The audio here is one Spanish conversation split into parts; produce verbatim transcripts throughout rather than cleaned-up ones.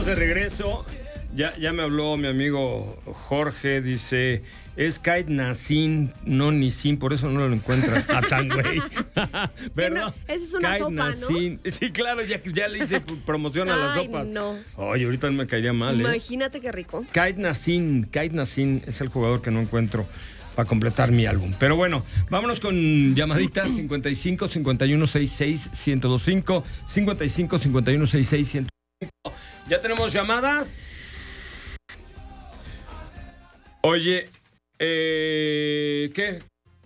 de regreso. Ya, ya me habló mi amigo Jorge, dice, es Kite Nassim, no Nissim, por eso no lo encuentras. A tan güey. ¿Verdad? No, esa es una Kite sopa, Nassim. ¿No? Sí, claro, ya, ya le hice promoción a la Ay, sopa. no. Oye, ahorita me caería mal, ¿eh? Imagínate qué rico. Kite Nassim, Kite Nassim es el jugador que no encuentro para completar mi álbum. Pero bueno, vámonos con llamaditas cincuenta y cinco, cincuenta y uno, sesenta y seis, ciento veinticinco, cincuenta y cinco, cincuenta y uno, sesenta y seis, ciento veinticinco. Ya tenemos llamadas. Oye, eh, ¿qué?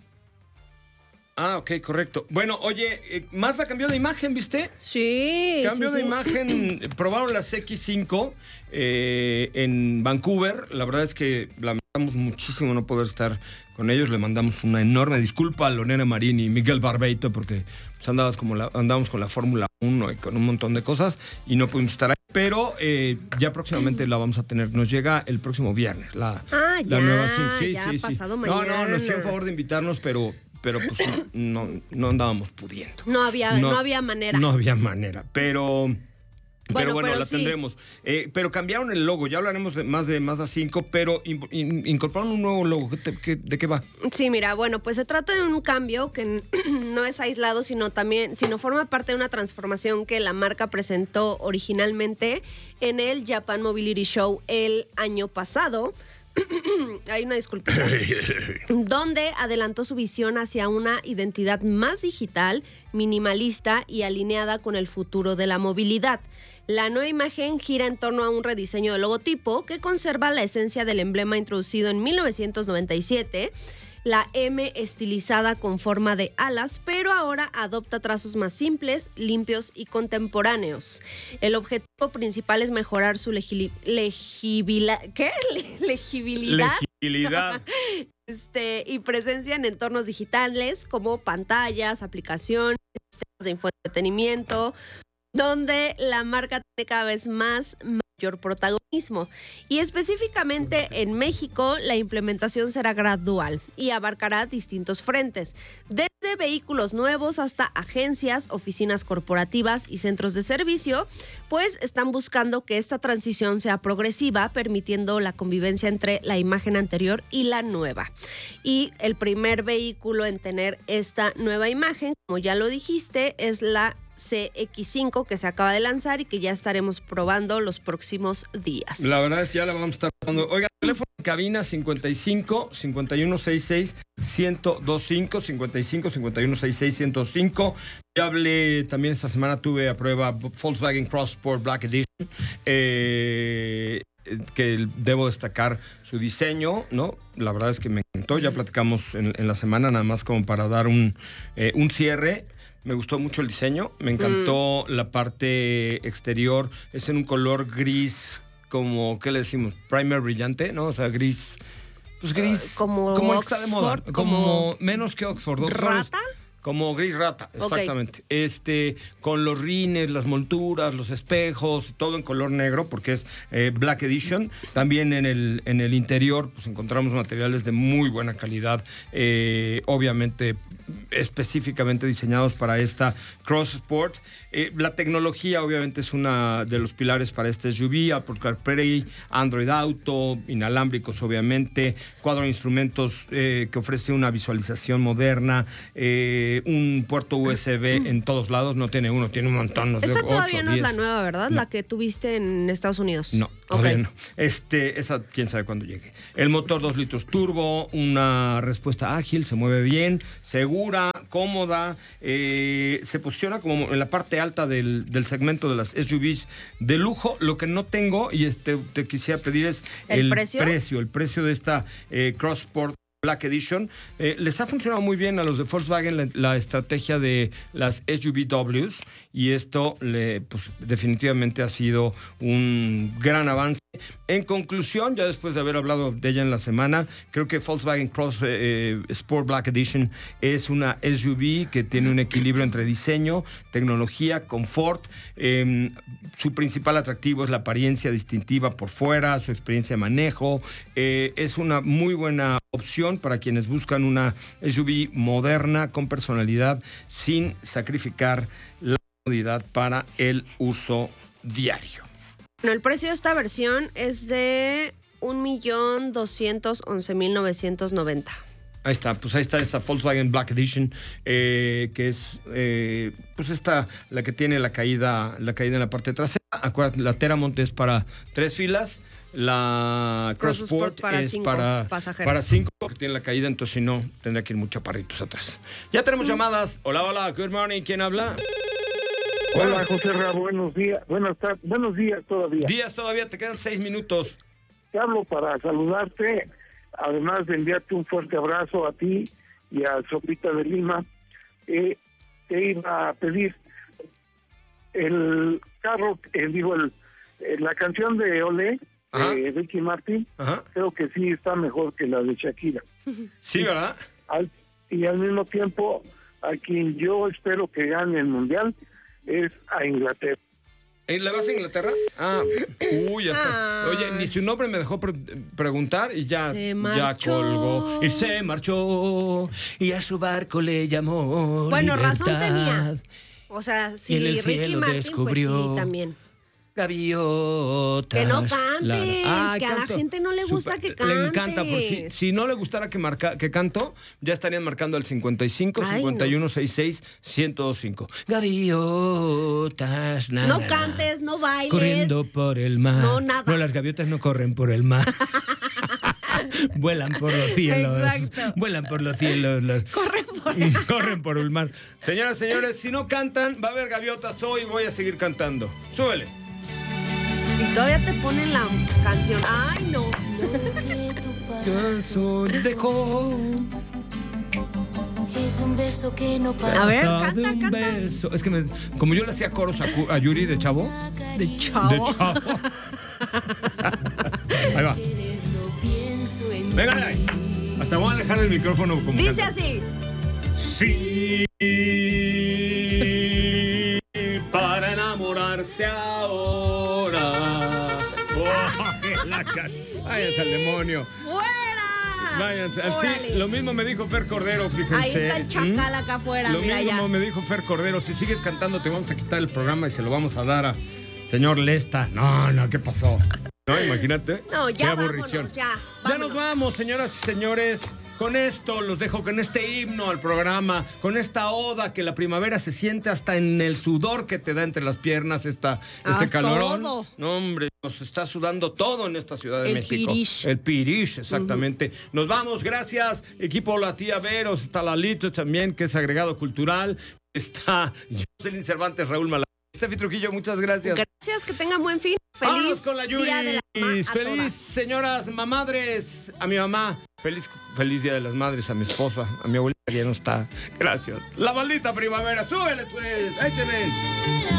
Ah, ok, correcto. Bueno, oye, eh, Mazda cambió de imagen, ¿viste? Sí. Cambió sí, de sí. imagen, probaron las X cinco eh, en Vancouver. La verdad es que lamentamos muchísimo no poder estar con ellos. Le mandamos una enorme disculpa a Lorena Marín y Miguel Barbeito porque pues, andabas como la, andábamos con la Fórmula uno y con un montón de cosas y no pudimos estar ahí. Pero eh, ya próximamente la vamos a tener. Nos llega el próximo viernes. La, Ah, la ya, nueva sí, sí, ya sí, sí. pasado No, no, mañana. nos hicieron favor de invitarnos, pero... pero pues no, no andábamos pudiendo. No había, no, no había manera. No había manera, pero... Pero Bueno, bueno, pero la sí. tendremos. Eh, pero cambiaron el logo, ya hablaremos de más de Mazda cinco, pero in, in, incorporaron un nuevo logo. ¿Qué te, qué, ¿De qué va? Sí, mira, bueno, pues se trata de un cambio que no es aislado, sino también, sino forma parte de una transformación que la marca presentó originalmente en el Japan Mobility Show el año pasado. Hay una disculpa. Donde adelantó su visión hacia una identidad más digital, minimalista y alineada con el futuro de la movilidad. La nueva imagen gira en torno a un rediseño del logotipo que conserva la esencia del emblema introducido en mil novecientos noventa y siete, la M estilizada con forma de alas, pero ahora adopta trazos más simples, limpios y contemporáneos. El objetivo principal es mejorar su legili- legibila- ¿qué? legibilidad. Legibilidad. Este, y presencia en entornos digitales como pantallas, aplicaciones, sistemas de entretenimiento, donde la marca tiene cada vez más mayor protagonismo. Y específicamente en México, la implementación será gradual y abarcará distintos frentes, desde vehículos nuevos hasta agencias, oficinas corporativas y centros de servicio, pues están buscando que esta transición sea progresiva, permitiendo la convivencia entre la imagen anterior y la nueva. Y el primer vehículo en tener esta nueva imagen, como ya lo dijiste, es la C X cinco que se acaba de lanzar y que ya estaremos probando los próximos días. La verdad es que ya la vamos a estar probando. Oiga, teléfono en cabina cincuenta y cinco, cincuenta y uno, sesenta y seis, ciento veinticinco, cincuenta y cinco, cincuenta y uno, sesenta y seis, ciento cinco. Ya hablé también esta semana, tuve a prueba Volkswagen Cross Sport Black Edition. Eh, que debo destacar su diseño, ¿no? La verdad es que me encantó. Ya platicamos en, en la semana, nada más como para dar un, eh, un cierre. Me gustó mucho el diseño, me encantó mm. la parte exterior, es en un color gris, como, ¿qué le decimos? Primer brillante, ¿no? O sea, gris, pues gris, uh, como, como Oxford, está de moda, como, como menos que Oxford. ¿Rata? Como gris rata, exactamente. Okay. Este, con los rines, las monturas, los espejos, todo en color negro, porque es eh, Black Edition. También en el, en el interior, pues encontramos materiales de muy buena calidad, eh, obviamente específicamente diseñados para esta Cross Sport. Eh, la tecnología, obviamente, es una de los pilares para este S U V. Apple CarPlay, Android Auto, inalámbricos, obviamente, cuadro de instrumentos eh, que ofrece una visualización moderna, eh, un puerto U S B en todos lados, no tiene uno, tiene un montón. No sé, esta todavía ocho, no diez. Es la nueva, ¿verdad? No. La que tuviste en Estados Unidos. No, todavía okay. no. Este, esa quién sabe cuándo llegue. El motor dos litros turbo, una respuesta ágil, se mueve bien, segura, cómoda, eh, se posiciona como en la parte alta del, del segmento de las S U Vs de lujo. Lo que no tengo, y este te quisiera pedir, es el, el precio? precio, el precio de esta eh, Cross Sport Black Edition. Eh, les ha funcionado muy bien a los de Volkswagen la, la estrategia de las S U V Ws, y esto le, pues, definitivamente ha sido un gran avance. En conclusión, ya después de haber hablado de ella en la semana, creo que Volkswagen Cross eh, Sport Black Edition es una S U V que tiene un equilibrio entre diseño, tecnología, confort. Eh, su principal atractivo es la apariencia distintiva por fuera, su experiencia de manejo. Eh, es una muy buena opción para quienes buscan una S U V moderna, con personalidad, sin sacrificar la comodidad para el uso diario. Bueno, el precio de esta versión es de un millón doscientos once mil novecientos noventa. Ahí está, pues ahí está esta Volkswagen Black Edition, eh, que es, eh, pues esta, la que tiene la caída, la caída en la parte trasera. Acuérdate, la Teramont es para tres filas, la Crossport para es cinco para, pasajeros. para cinco, porque tiene la caída, entonces si no, tendría que ir muchos chaparritos atrás. Ya tenemos mm. llamadas. Hola, hola, good morning, ¿quién habla? Hola, bueno. José Ra, buenos días, buenas tardes, buenos días todavía. Días todavía, te quedan seis minutos. Te hablo para saludarte, además de enviarte un fuerte abrazo a ti y a Sopita de Lima. Eh, te iba a pedir el carro, eh, digo, el, eh, la canción de Olé, de Ricky Martin, Ajá. creo que sí está mejor que la de Shakira. Sí, ¿verdad? Al, y al mismo tiempo, a quien yo espero que gane el Mundial es a Inglaterra. ¿Le vas a Inglaterra? Ah, uy, ya está. Oye, ni su nombre me dejó pre- preguntar y ya, ya colgó. Y se marchó y a su barco le llamó Bueno, libertad. razón tenía. O sea, sí, en el Ricky cielo Martin, descubrió pues sí, también. Gaviotas. Que no cantes, la... Ay, que canto. a la gente no le gusta Super, que cantes. Le encanta, por si, si no le gustara que marca, que canto, ya estarían marcando al cincuenta y cinco, Ay, cincuenta y uno, no. sesenta y seis, ciento veinticinco. Gaviotas, nada. No cantes, no bailes. Corriendo por el mar. No, nada. No, las gaviotas no corren por el mar. Vuelan por los cielos. Exacto. Vuelan por los cielos. Los... Corren por el mar. Corren por el mar. Señoras, señores, si no cantan, va a haber gaviotas hoy, voy a seguir cantando. Súbele. Y todavía te ponen la canción. Ay, no. Canción dejó. Es un beso que no pasa. A ver, de canta, un canta. beso. Es que me, como yo le hacía coros a, a Yuri de chavo. De chavo. De chavo. Ahí va. Venga, ahí. Hasta voy a alejar el micrófono como Dice canta. así. Sí, para enamorarse ahora. Oh, la ca- Váyanse al demonio. ¡Fuera! Váyanse. Sí, Órale. lo mismo me dijo Fer Cordero, fíjense. Ahí está el chacal ¿Mm? acá afuera, Lo mira mismo ya. me dijo Fer Cordero. Si sigues cantando, te vamos a quitar el programa y se lo vamos a dar a señor Lesta. No, no, ¿qué pasó? No, imagínate. No, ya Qué aburrición. vámonos, ya. Ya nos vamos, señoras y señores. Con esto los dejo con este himno al programa, con esta oda que la primavera se siente hasta en el sudor que te da entre las piernas, esta, este Haz calorón. todo. No, hombre, nos está sudando todo en esta Ciudad de El México. pirish. El pirish, exactamente. Uh-huh. Nos vamos, gracias. Equipo La Tía Veros, está Lalito también, que es agregado cultural. Está Jocelyn Cervantes, Raúl Malá. Estefi Trujillo, muchas gracias. Gracias, que tengan buen fin. Vámonos Feliz con la Yuri. Día de la Mamá a Feliz, todas. señoras mamadres, a mi mamá. Feliz, feliz Día de las Madres, a mi esposa, a mi abuelita que ya no está. Gracias. La maldita primavera, súbele pues. Ahí se ven.